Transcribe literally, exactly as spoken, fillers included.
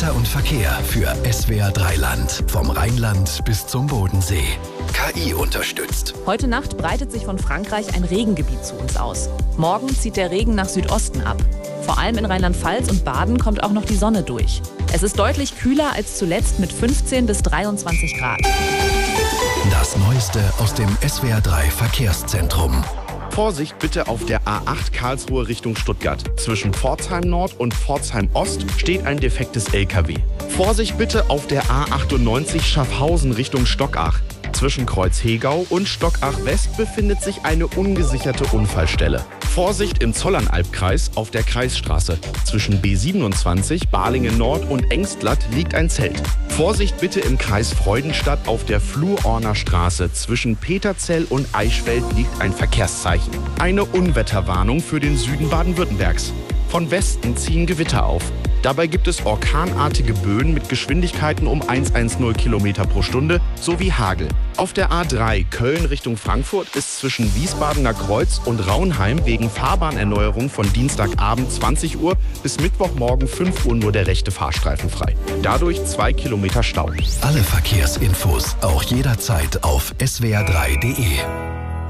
Wetter und Verkehr für S W R drei Land. Vom Rheinland bis zum Bodensee. K I unterstützt. Heute Nacht breitet sich von Frankreich ein Regengebiet zu uns aus. Morgen zieht der Regen nach Südosten ab. Vor allem in Rheinland-Pfalz und Baden kommt auch noch die Sonne durch. Es ist deutlich kühler als zuletzt mit fünfzehn bis dreiundzwanzig Grad. Das Neueste aus dem S W R drei Verkehrszentrum. Vorsicht bitte auf der A acht Karlsruhe Richtung Stuttgart. Zwischen Pforzheim Nord und Pforzheim Ost steht ein defektes L K W. Vorsicht bitte auf der A achtundneunzig Schaffhausen Richtung Stockach. Zwischen Kreuz-Hegau und Stockach West befindet sich eine ungesicherte Unfallstelle. Vorsicht im Zollernalbkreis auf der Kreisstraße. Zwischen B siebenundzwanzig, Balingen Nord und Engstlatt liegt ein Zelt. Vorsicht bitte im Kreis Freudenstadt auf der Fluorner Straße. Zwischen Peterzell und Eichsfeld liegt ein Verkehrszeichen. Eine Unwetterwarnung für den Süden Baden-Württembergs. Von Westen ziehen Gewitter auf. Dabei gibt es orkanartige Böen mit Geschwindigkeiten um hundertzehn Kilometer pro Stunde sowie Hagel. Auf der A drei Köln Richtung Frankfurt ist zwischen Wiesbadener Kreuz und Raunheim wegen Fahrbahnerneuerung von Dienstagabend zwanzig Uhr bis Mittwochmorgen fünf Uhr nur der rechte Fahrstreifen frei. Dadurch zwei Kilometer Stau. Alle Verkehrsinfos auch jederzeit auf S W R drei Punkt D E.